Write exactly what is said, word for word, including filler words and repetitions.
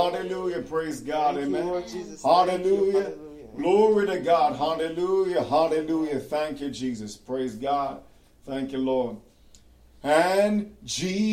Hallelujah. Praise God. Thank you, Amen. Lord Jesus. Hallelujah. Thank you. Hallelujah. Glory to God. Hallelujah. Hallelujah. Thank you, Jesus. Praise God. Thank you, Lord. And Jesus.